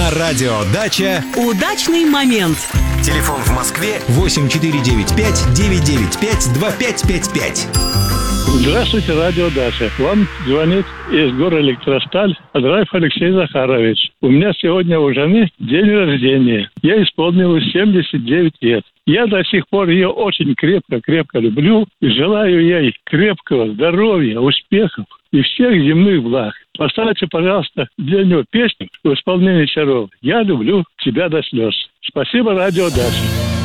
На радио «Дача» удачный момент. Телефон в Москве 8495-995-2555. Здравствуйте, радио «Дача». Вам звонит из города Электросталь Адраев Алексей Захарович. У меня сегодня у жены день рождения. Я исполнилось 79 лет. Я до сих пор ее очень крепко люблю и желаю ей крепкого здоровья, успехов и всех земных благ. Поставьте, пожалуйста, для нее песню в исполнении Серова «Я люблю тебя до слез». Спасибо, радио «Дача».